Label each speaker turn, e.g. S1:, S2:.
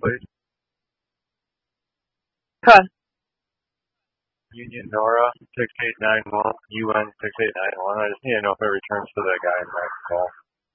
S1: please?
S2: Huh.
S1: Union Nora 6891, UN 6891. I just need to know if it returns to the guy in my call.